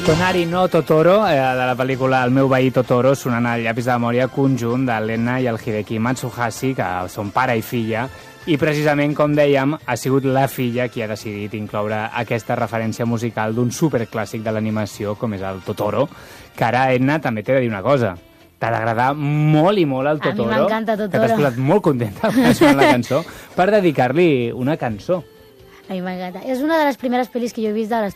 Tonari no Totoro, de la pel·lícula El meu veí Totoro, sonant al llapis de memòria conjunt de l'Enna i el Hideki Matsuhashi, que són pare i filla, i precisament, com dèiem, ha sigut la filla qui ha decidit incloure aquesta referència musical d'un superclàssic de l'animació com és el Totoro, que ara, Enna, també t'he de dir una cosa. T'ha d'agradar molt i molt el Totoro. A mi m'encanta Totoro. Que t'has posat molt contenta quan has la cançó, per dedicar-li una cançó. A mi m'encanta. És una de les primeres pel·lis que jo he vist de